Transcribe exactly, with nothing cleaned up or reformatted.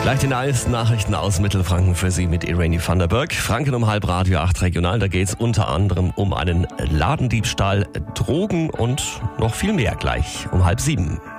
Gleich die neuesten Nachrichten aus Mittelfranken für Sie mit Irene van der Berg. Franken um halb, Radio acht Regional. Da geht es unter anderem um einen Ladendiebstahl, Drogen und noch viel mehr gleich um halb sieben.